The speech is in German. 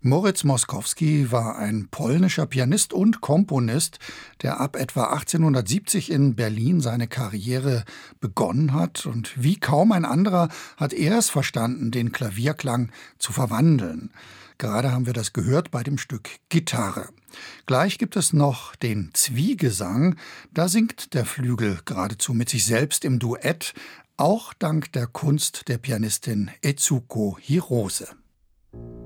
Moritz Moskowski war ein polnischer Pianist und Komponist, der ab etwa 1870 in Berlin seine Karriere begonnen hat. Und wie kaum ein anderer hat er es verstanden, den Klavierklang zu verwandeln. Gerade haben wir das gehört bei dem Stück Gitarre. Gleich gibt es noch den Zwiegesang. Da singt der Flügel geradezu mit sich selbst im Duett, auch dank der Kunst der Pianistin Etsuko Hirose.